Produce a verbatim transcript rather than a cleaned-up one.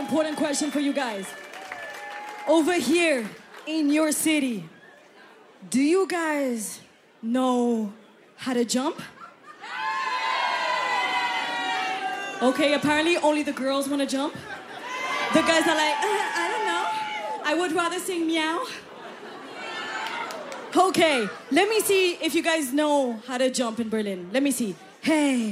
important question for you guys. Over here in your city, do you guys know how to jump? Okay, apparently only the girls want to jump. The guys are like, uh, I don't know. I would rather sing meow. Okay, let me see if you guys know how to jump in Berlin. Let me see. Hey.